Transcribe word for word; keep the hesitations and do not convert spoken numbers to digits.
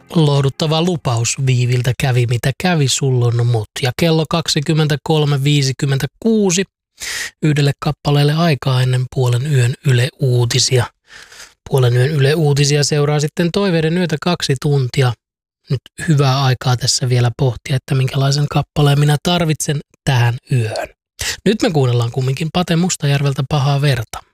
Lohduttava lupaus Viiviltä kävi mitä kävi, sullon mut. Ja kello kaksikymmentäkolme viisikymmentäkuusi yhdelle kappaleelle aikaa ennen puolen yön Yle Uutisia. Puolen yön Yle Uutisia seuraa sitten Toiveiden yötä kaksi tuntia. Nyt hyvää aikaa tässä vielä pohtia, että minkälaisen kappaleen minä tarvitsen tähän yöhön. Nyt me kuunnellaan kumminkin Pate Mustajärveltä Pahaa verta.